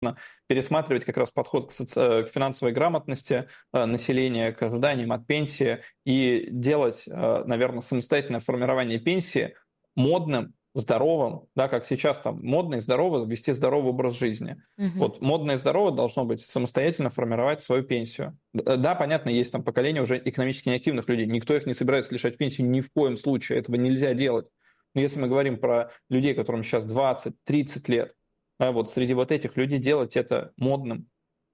пересматривать как раз подход к финансовой грамотности населения, к ожиданиям от пенсии и делать, наверное, самостоятельное формирование пенсии модным, здоровым, да, как сейчас там модно и здорово вести здоровый образ жизни. Мгм. Вот модно и здорово должно быть самостоятельно формировать свою пенсию. Да, понятно, есть там поколение уже экономически неактивных людей, никто их не собирается лишать пенсии ни в коем случае, этого нельзя делать. Но если мы говорим про людей, которым сейчас 20-30 лет, да, вот среди вот этих людей делать это модным.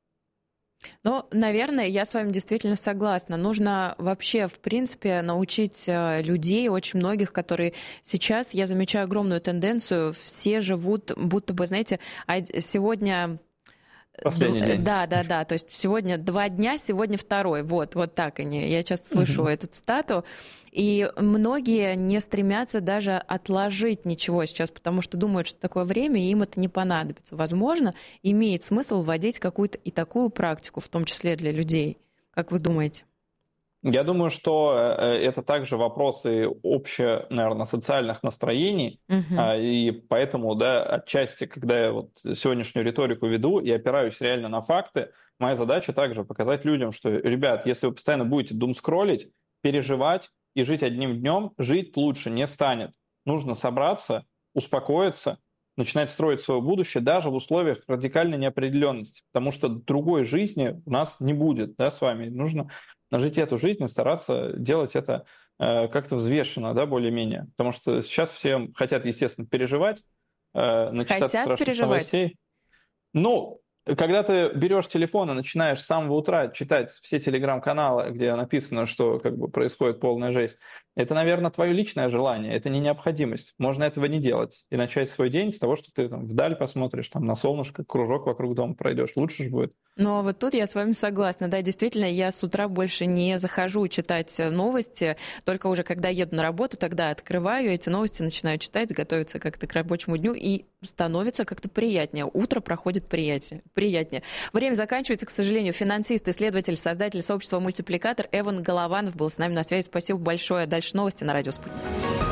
Ну, наверное, я с вами действительно согласна. Нужно вообще, в принципе, научить людей, очень многих, которые сейчас, я замечаю огромную тенденцию, все живут, будто бы, знаете, сегодня... Последний день. Да. То есть сегодня 2 дня, сегодня второй. Вот так они. Я часто слышу Мгм. эту цитату. И многие не стремятся даже отложить ничего сейчас, потому что думают, что такое время, и им это не понадобится. Возможно, имеет смысл вводить какую-то и такую практику, в том числе для людей. Как вы думаете? Я думаю, что это также вопросы общие, наверное, социальных настроений, Мгм. и поэтому, да, отчасти, когда я вот сегодняшнюю риторику веду и опираюсь реально на факты, моя задача также показать людям, что, ребят, если вы постоянно будете думскроллить, переживать и жить одним днем, жить лучше не станет. Нужно собраться, успокоиться, начинать строить свое будущее даже в условиях радикальной неопределенности, потому что другой жизни у нас не будет, да, с вами. Нужно жить эту жизнь и стараться делать это как-то взвешенно, да, более-менее. Потому что сейчас все хотят, естественно, переживать, начитаться Хотят страшных переживать? новостей. Ну, когда ты берешь телефон и начинаешь с самого утра читать все телеграм-каналы, где написано, что как бы происходит полная жесть, это, наверное, твое личное желание, это не необходимость. Можно этого не делать и начать свой день с того, что ты там вдаль посмотришь, там на солнышко, кружок вокруг дома пройдешь. Лучше же будет. Но вот тут я с вами согласна. Да, действительно, я с утра больше не захожу читать новости, только уже когда еду на работу, тогда открываю эти новости, начинаю читать, готовиться как-то к рабочему дню, и становится как-то приятнее. Утро проходит приятнее. Время заканчивается, к сожалению. Финансист, исследователь, создатель сообщества «Мультипликатор» Эван Голованов был с нами на связи. Спасибо большое. Дальше новости на радио «Спутник».